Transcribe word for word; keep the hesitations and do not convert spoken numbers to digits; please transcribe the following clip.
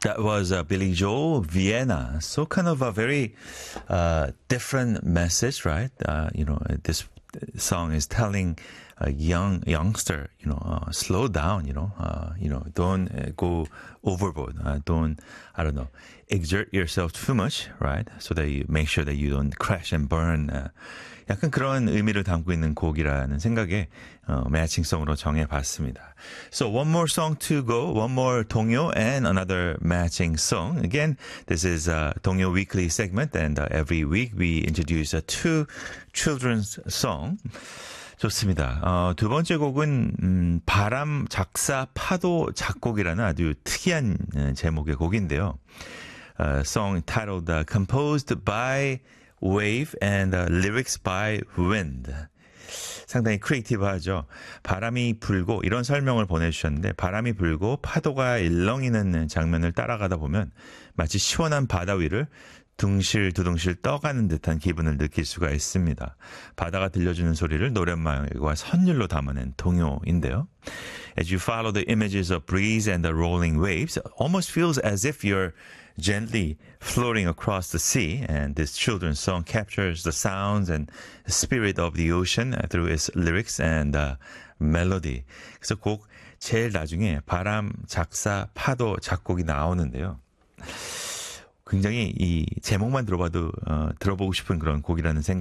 That was uh, Billy Joel, Vienna. So kind of a very uh, different message, right? Uh, you know, this song is telling a young youngster, you know, uh, slow down, you know, uh, you know, don't uh, go overboard. Uh, don't, I don't know, exert yourself too much, right? So that you make sure that you don't crash and burn. Uh, 약간 그런 의미를 담고 있는 곡이라는 생각에 어, 매칭송으로 정해봤습니다. So one more song to go, one more 동요 and another matching song. Again, this is a 동요 weekly segment, and uh, every week we introduce uh, two children's song. 좋습니다. 어, 두 번째 곡은 음, 바람, 작사, 파도, 작곡이라는 아주 특이한 어, 제목의 곡인데요. Uh, song titled uh, Composed by Wave and uh, Lyrics by Wind. 상당히 크리에이티브하죠. 바람이 불고 이런 설명을 보내주셨는데 바람이 불고 파도가 일렁이는 장면을 따라가다 보면 마치 시원한 바다 위를 둥실 두둥실 떠가는 듯한 기분을 느낄 수가 있습니다. 바다가 들려주는 소리를 노랫말과 선율로 담아낸 동요인데요. As you follow the images of breeze and the rolling waves, it almost feels as if you're gently floating across the sea, and this children's song captures the sounds and spirit of the ocean through its lyrics and uh, melody. 그래서 곡 제일 나중에 바람, 작사, 파도, 작곡이 나오는데요. 굉장히 이 제목만 들어봐도 어, 들어보고 싶은 그런 곡이라는 생각